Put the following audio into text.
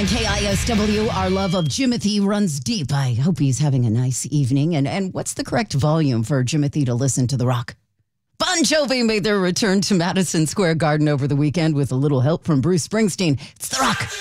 on KISW. Our love of Jimothy runs deep. I hope he's having a nice evening. And what's the correct volume for Jimothy to listen to The Rock? Bon Jovi made their return to Madison Square Garden over the weekend with a little help from Bruce Springsteen. It's The Rock.